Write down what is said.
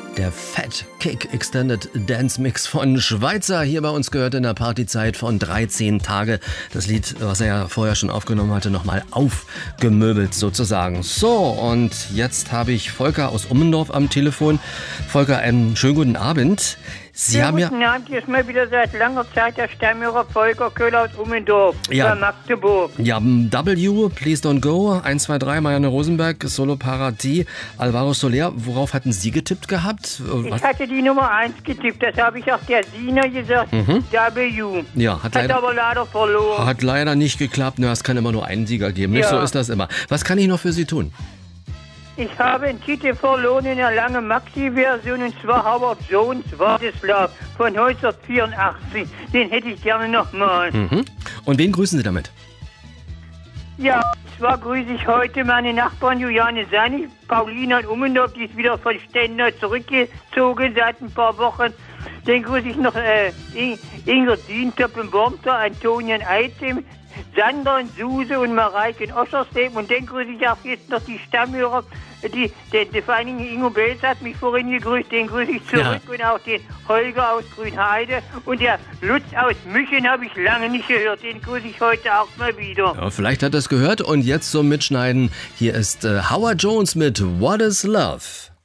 Der Fat Kick Extended Dance Mix von Schweizer, hier bei uns gehört in der Partyzeit von 13 Tage. Das Lied, was er ja vorher schon aufgenommen hatte, nochmal aufgemöbelt sozusagen. So, und jetzt habe ich Volker aus Ummendorf am Telefon. Volker, einen schönen guten Abend. Sie haben guten Abend, hier ist mal wieder seit langer Zeit der Stammhörer Volker Köhler aus Ummendorf, ja. Magdeburg. Ja, W, Please Don't Go, 1, 2, 3, Marianne Rosenberg, Solo Paradis, Alvaro Soler. Worauf hatten Sie getippt gehabt? Ich hatte die Nummer 1 getippt, das habe ich auch der Sina gesagt, W. Ja, hat aber leider verloren. Hat leider nicht geklappt, es kann immer nur einen Sieger geben, nicht? Ja. So ist das immer. Was kann ich noch für Sie tun? Ich habe einen Titel verloren in einer langen Maxi-Version, und zwar Howard Jones, What is Love, von 1984. Den hätte ich gerne nochmal. Und wen grüßen Sie damit? Ja, zwar grüße ich heute meine Nachbarn Juliane Sani, Paulina und Ummendorf, die ist wieder von Stendal zurückgezogen seit ein paar Wochen. Dann grüße ich noch Ingrid Dientöp in Wormser, Antonien Eitem, Sander und Suse und Mareike in Oschersleben. Und dann grüße ich auch jetzt noch die Stammhörer, vor allen Dingen Ingo Belz hat mich vorhin gegrüßt, den grüße ich zurück. Ja. Und auch den Holger aus Grünheide. Und der Lutz aus Müchen habe ich lange nicht gehört, den grüße ich heute auch mal wieder. Ja, vielleicht hat er es gehört und jetzt zum Mitschneiden. Hier ist Howard Jones mit What is Love.